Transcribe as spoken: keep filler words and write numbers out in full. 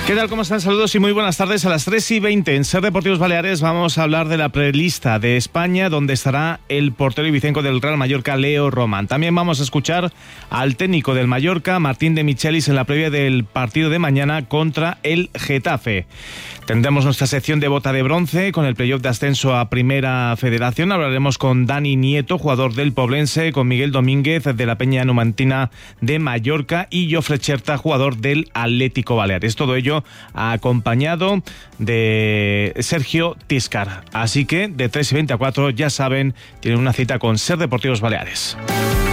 ¿Qué tal? ¿Cómo están? Saludos y muy buenas tardes. A las tres y veinte en Ser Deportivos Baleares vamos a hablar de la prelista de España, donde estará el portero ibicenco del Real Mallorca, Leo Román. También vamos a escuchar al técnico del Mallorca, Martín de Michelis, en la previa del partido de mañana contra el Getafe. Tendremos nuestra sección de bota de bronce con el playoff de ascenso a Primera Federación. Hablaremos con Dani Nieto, jugador del Poblense, con Miguel Domínguez de la Peña Numantina de Mallorca y Jofre Cherta, jugador del Atlético Baleares. Todo ello acompañado de Sergio Tiscar. Así que de tres y veinte a cuatro, ya saben, tienen una cita con Ser Deportivos Baleares.